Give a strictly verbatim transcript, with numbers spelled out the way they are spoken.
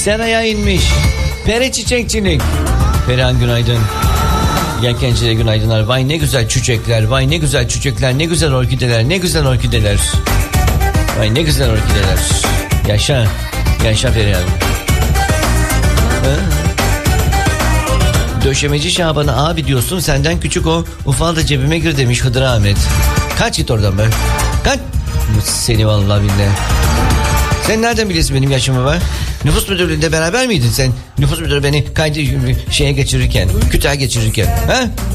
Seraya inmiş. Peri çiçekçilik. Perihan günaydın. Yelkencilere günaydınlar. Vay ne güzel çiçekler. Vay ne güzel çiçekler. Ne güzel orkideler. Ne güzel orkideler. Vay ne güzel orkideler. Yaşa. Yaşa Perihan. Döşemeci Şaban'a abi diyorsun, senden küçük o. Ufal da cebime gir demiş Hıdır Ahmet. Kaç git oradan be. Kaç. Seni vallahi billahi. Sen nereden biliyorsun benim yaşımı be? Nüfus müdürlüğünde beraber miydin sen? Nüfus müdürü beni kaydı şeye geçirirken, kütüğe geçirirken. Ha?